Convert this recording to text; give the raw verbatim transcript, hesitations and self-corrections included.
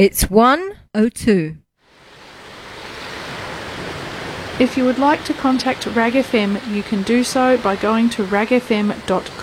It's one oh two. If you would like to contact Rag F M, you can do so by going to rag f m dot com.